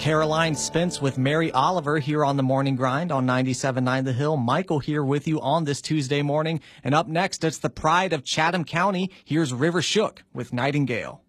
Caroline Spence with Mary Oliver here on the Morning Grind on 97.9 The Hill. Michael here with you on this Tuesday morning. And up next, it's the pride of Chatham County. Here's River Shook with Nightingale.